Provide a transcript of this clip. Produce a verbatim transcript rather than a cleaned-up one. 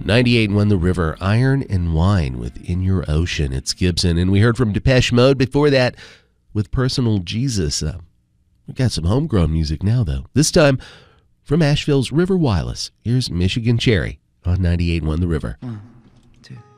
ninety-eight point one The River, Iron and Wine with In Your Ocean. It's Gibson. And we heard from Depeche Mode before that with Personal Jesus. Uh, we've got some homegrown music now, though. This time from Asheville's River Wireless. Here's Michigan Cherry on ninety-eight point one The River. One, two.